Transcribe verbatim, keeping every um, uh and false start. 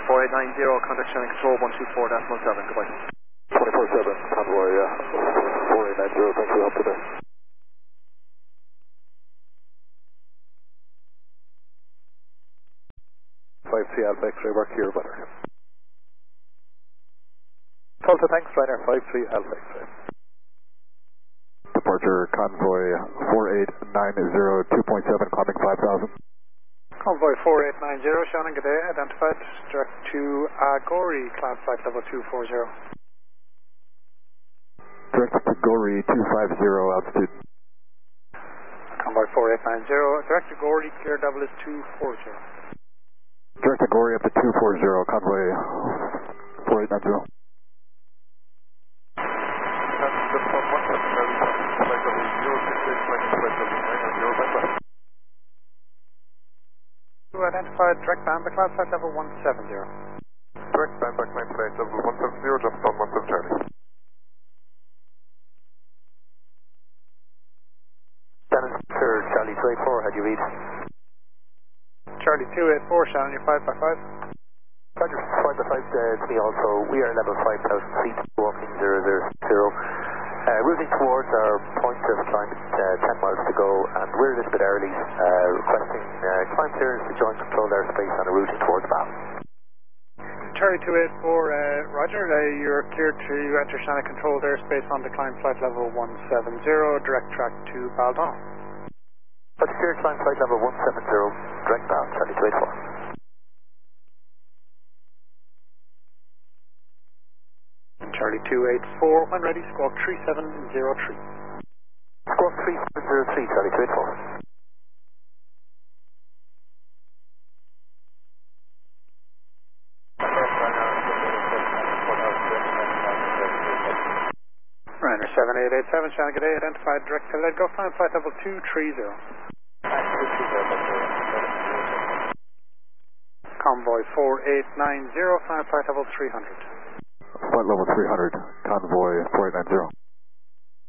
four eight nine zero, contact Shannon Control one two four dash one seven, goodbye. twenty-four seven, convoy, uh, four eight nine zero, thanks for your help today. five three Alpha X-ray, work here, butter. Delta, thanks, Ryanair, five three Alpha X-ray. Departure convoy four eight nine zero, two point seven, climbing five thousand. Convoy four eight nine zero, Shannon, good day, identified, direct to Agori, climb flight level two four zero. Direct to Gori two five zero, altitude. Convoy four eight nine zero, direct to Gori, clear double is two four zero. Direct to Gori up to two four zero, convoy four eight nine zero. Identified, direct Bamba, cloud flight level one seven zero. Direct Bamba, climb flight level one seven zero, just on one seven Charlie. Shannon, sir, Charlie two eight four, how do you read? Charlie two eight four, Shannon, you're five by five. Roger, five by five uh, to me also. We are level five thousand feet, walking zero zero zero. Uh, routing towards our point of climb, uh, ten miles to go, and we're a little bit early, uh, requesting uh, climb clearance to join controlled airspace on a routing towards Bal. Charlie two eight four, uh, Roger, uh, you're cleared to enter Shannon controlled airspace on decline flight level one seven zero, direct track to Baldon. But clear climb flight level one seven zero, direct Bal, Charlie two eight four. Charlie two eight four, when ready, squawk three seven zero three. Squawk three seven zero three, Charlie two eight four. Ryanair seven eight eight seven, Shannon, good day, identified, direct to Ledgo, climb flight level two three zero. Convoy four eight nine zero, climb flight level three hundred. Flight level three hundred, convoy four eight nine zero.